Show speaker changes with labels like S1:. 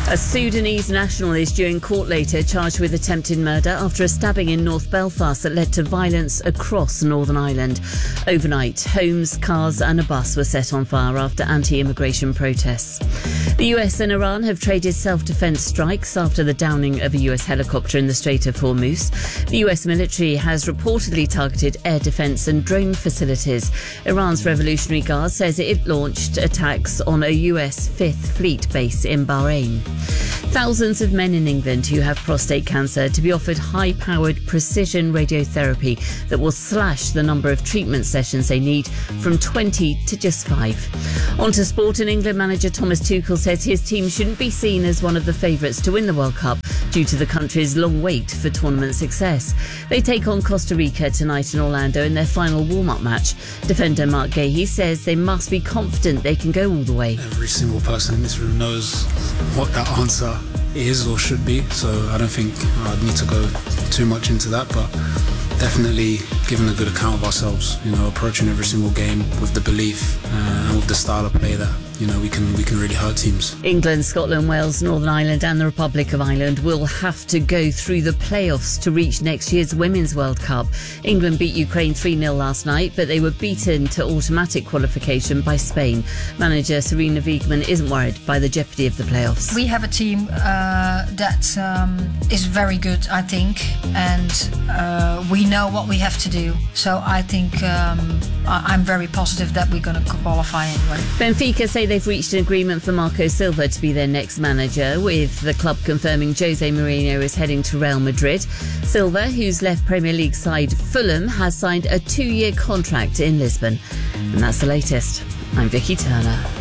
S1: A Sudanese national is due in court later, charged with attempted murder after a stabbing in North Belfast that led to violence across Northern Ireland. Overnight, homes, cars and a bus were set on fire after anti-immigration protests. The US and Iran have traded self-defense strikes after the downing of a US helicopter in the Strait of Hormuz. The US military has reportedly targeted air defense and drone facilities. Iran's Revolutionary Guard says it launched attacks on a US Fifth Fleet base in Bahrain. Thousands of men in England who have prostate cancer to be offered high-powered precision radiotherapy that will slash the number of treatment sessions they need from 20 to just 5. On to sport, and England manager Thomas Tuchel says his team shouldn't be seen as one of the favourites to win the World Cup due to the country's long wait for tournament success. They take on Costa Rica tonight in Orlando in their final warm-up match. Defender Mark Gahey says they must be confident they can go all the way.
S2: Every single person in this room knows what that answer is or should be, so I don't think I'd need to go too much into that, but definitely giving a good account of ourselves, approaching every single game with the belief and with the style of play that we can really hurt teams.
S1: England, Scotland, Wales, Northern Ireland and the Republic of Ireland will have to go through the playoffs to reach next year's Women's World Cup. England beat Ukraine 3-0 last night, but they were beaten to automatic qualification by Spain. Manager Serena Wiegman isn't worried by the jeopardy of the playoffs.
S3: We have a team that is very good, I think, and we know what we have to do. So I think I'm very positive that we're going to qualify anyway.
S1: Benfica say they've reached an agreement for Marco Silva to be their next manager, with the club confirming Jose Mourinho is heading to Real Madrid. Silva, who's left Premier League side Fulham, has signed a 2-year contract in Lisbon. And that's the latest. I'm Vicky Turner.